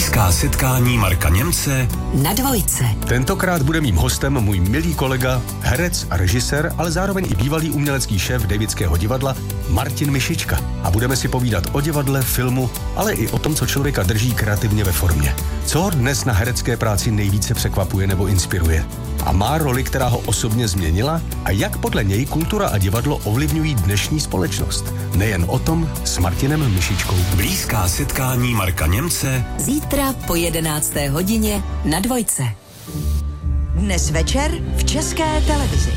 Blízká setkání Marka Němce na Dvojce. Tentokrát bude mým hostem můj milý kolega, herec a režisér, ale zároveň i bývalý umělecký šéf Davidského divadla Martin Mišička. A budeme si povídat o divadle, filmu, ale i o tom, co člověka drží kreativně ve formě. Co ho dnes na herecké práci nejvíce překvapuje nebo inspiruje? A má roli, která ho osobně změnila? A jak podle něj kultura a divadlo ovlivňují dnešní společnost? Nejen o tom s Martinem Mišičkou. Blízká setkání Marka Němce Zítra po 11. hodině na Dvojce. Dnes večer v České televizi.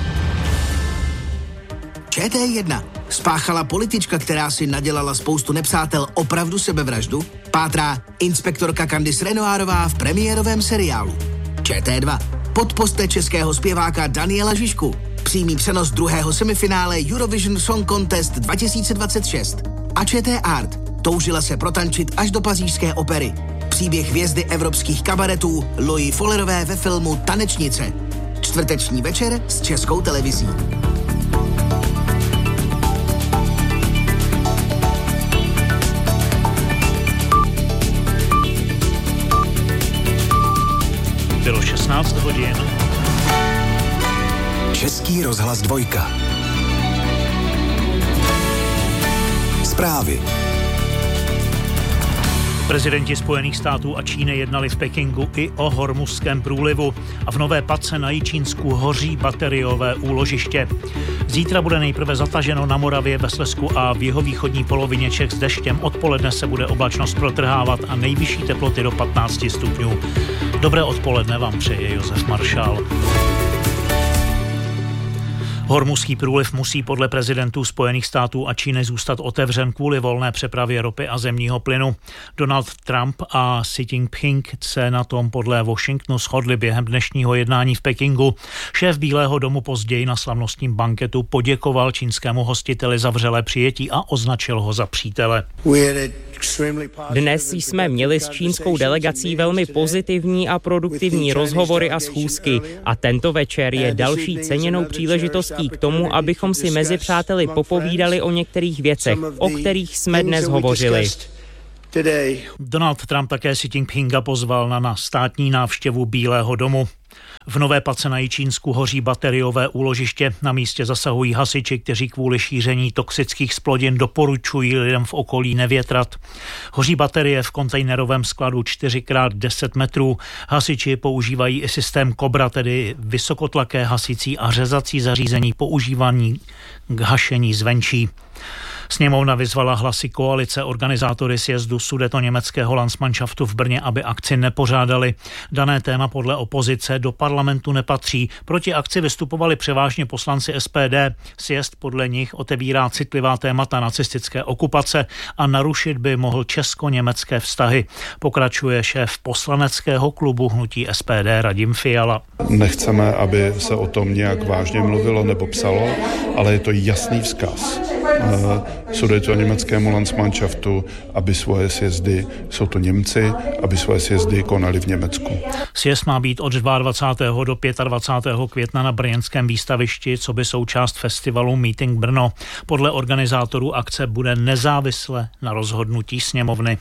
ČT1. Spáchala politička, která si nadělala spoustu nepřátel, opravdu sebevraždu? Pátrá inspektorka Candice Renoirová v premiérovém seriálu. ČT2. Podpořte českého zpěváka Daniela Žižku. Přímý přenos druhého semifinále Eurovision Song Contest 2026. A ČT Art. Toužila se protančit až do pařížské opery. Příběh hvězdy evropských kabaretů Loji Follerové ve filmu Tanečnice. Čtvrteční večer s Českou televizí. Bylo 16 hodin. Český rozhlas Dvojka. Zprávy. Prezidenti Spojených států a Číny jednali v Pekingu i o Hormuzském průlivu a v Nové Padce na Jičínsku hoří bateriové úložiště. Zítra bude nejprve zataženo na Moravě, ve Slezsku a v jihovýchodní polovině Čech s deštěm. Odpoledne se bude oblačnost protrhávat a nejvyšší teploty do 15 stupňů. Dobré odpoledne vám přeje Josef Maršál. Hormuzský průliv musí podle prezidentů Spojených států a Číny zůstat otevřen kvůli volné přepravě ropy a zemního plynu. Donald Trump a Xi Jinping se na tom podle Washingtonu shodli během dnešního jednání v Pekingu. Šéf Bílého domu později na slavnostním banketu poděkoval čínskému hostiteli za vřelé přijetí a označil ho za přítele. Dnes jsme měli s čínskou delegací velmi pozitivní a produktivní rozhovory a schůzky a tento večer je další ceněnou příležitostí k tomu, abychom si mezi přáteli popovídali o některých věcech, o kterých jsme dnes hovořili. Donald Trump také Xi Jinpinga pozval na státní návštěvu Bílého domu. V Nové Padce na Jičínsku hoří bateriové úložiště. Na místě zasahují hasiči, kteří kvůli šíření toxických splodin doporučují lidem v okolí nevětrat. Hoří baterie v kontejnerovém skladu 4x10 metrů. Hasiči používají i systém Cobra, tedy vysokotlaké hasicí a řezací zařízení používaný k hašení zvenčí. Sněmovna vyzvala hlasy koalice organizátory sjezdu Sudetoněmeckého Landsmannschaftu v Brně, aby akci nepořádali. Dané téma podle opozice do parlamentu nepatří. Proti akci vystupovali převážně poslanci SPD. Sjezd podle nich otevírá citlivá témata nacistické okupace a narušit by mohl česko-německé vztahy. Pokračuje šéf poslaneckého klubu hnutí SPD Radim Fiala. Nechceme, aby se o tom nějak vážně mluvilo nebo psalo, ale je to jasný vzkaz Sudetoněmeckému Landsmannschaftu, aby svoje sjezdy, jsou to Němci, aby svoje sjezdy konali v Německu. Sjezd má být od 22. do 25. května na brněnském výstavišti, co by součást festivalu Meeting Brno. Podle organizátorů akce bude nezávisle na rozhodnutí sněmovny.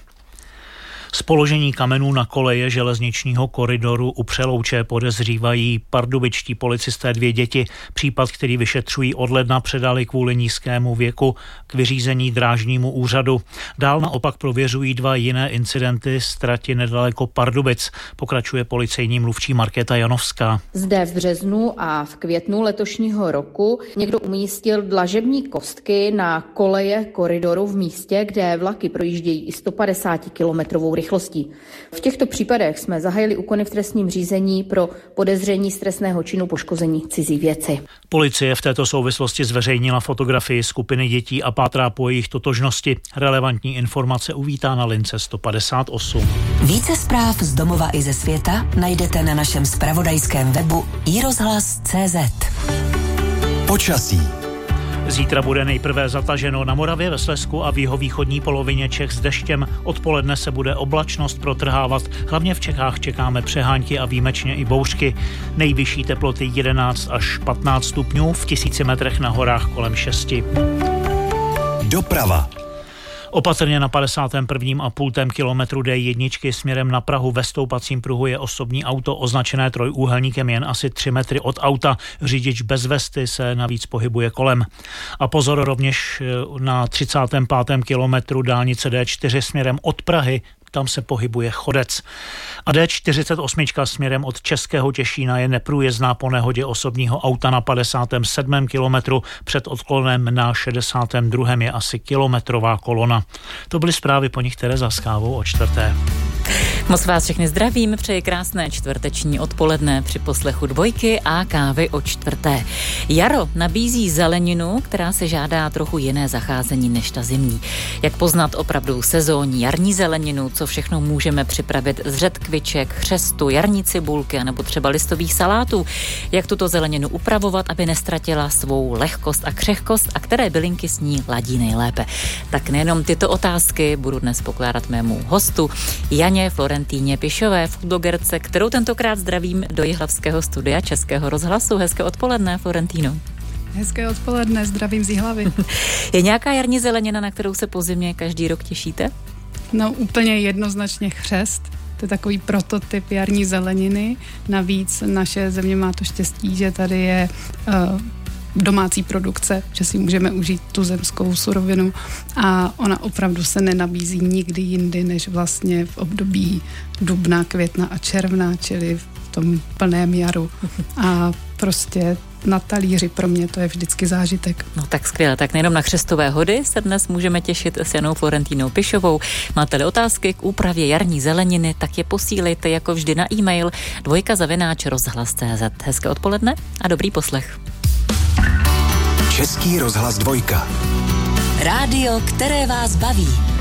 Z položení kamenů na koleje železničního koridoru u Přelouče podezřívají pardubičtí policisté 2 děti. Případ, který vyšetřují od ledna, předali kvůli nízkému věku k vyřízení drážnímu úřadu. Dál naopak prověřují 2 jiné incidenty z trati nedaleko Pardubic. Pokračuje policejní mluvčí Markéta Janovská. Zde v březnu a v květnu letošního roku někdo umístil dlažební kostky na koleje koridoru v místě, kde vlaky projíždějí i 150 kilometrovou rychlostí. V těchto případech jsme zahájili úkony v trestním řízení pro podezření z trestného činu poškození cizí věci. Policie v této souvislosti zveřejnila fotografii skupiny dětí a pátrá po jejich totožnosti. Relevantní informace uvítá na lince 158. Více zpráv z domova i ze světa najdete na našem zpravodajském webu iRozhlas.cz. Počasí. Zítra bude nejprve zataženo na Moravě, ve Slezsku a v jihovýchodní polovině Čech s deštěm. Odpoledne se bude oblačnost protrhávat. Hlavně v Čechách čekáme přehánky a výjimečně i bouřky. Nejvyšší teploty 11 až 15 stupňů, v 1000 metrech na horách kolem 6. Doprava. Opatrně na 51,5 kilometru D1 směrem na Prahu ve stoupacím pruhu je osobní auto označené trojúhelníkem jen asi 3 metry od auta. Řidič bez vesty se navíc pohybuje kolem. A pozor rovněž na 35. kilometru dálnice D4 směrem od Prahy. Tam se pohybuje chodec. A D48 směrem od Českého Těšína je neprůjezdná po nehodě osobního auta na 57. kilometru. Před odklonem na 62. je asi kilometrová kolona. To byly zprávy, po nich Tereza s kávou o 4. Moc vás všechny zdravím, přeji krásné čtvrteční odpoledne při poslechu Dvojky a kávy o 4. Jaro nabízí zeleninu, která se žádá trochu jiné zacházení než ta zimní. Jak poznat opravdu sezónní jarní zeleninu, co všechno můžeme připravit z řetkviček, chřestu, jarní cibulky nebo třeba listových salátů, jak tuto zeleninu upravovat, aby nestratila svou lehkost a křehkost a které bylinky s ní ladí nejlépe. Tak nejenom tyto otázky budu dnes pokládat mému hostu Janě Florentíně Pišové, foodblogerce, kterou tentokrát zdravím do jihlavského studia Českého rozhlasu. Hezké odpoledne, Florentíno. Hezké odpoledne, zdravím z Jihlavy. Je nějaká jarní zelenina, na kterou se po zimě každý rok těšíte? No úplně jednoznačně chřest. To je takový prototyp jarní zeleniny. Navíc naše země má to štěstí, že tady je domácí produkce, že si můžeme užít tu zemskou surovinu a ona opravdu se nenabízí nikdy jindy, než vlastně v období dubna, května a června, čili v tom plném jaru. A prostě na talíři pro mě to je vždycky zážitek. No tak skvěle, tak nejenom na křestové hody se dnes můžeme těšit s Janou Florentínou Pišovou. Máte-li otázky k úpravě jarní zeleniny, tak je posílejte jako vždy na e-mail dvojka@rozhlas.cz. Hezké odpoledne a dobrý poslech. Český rozhlas 2. Rádio, které vás baví.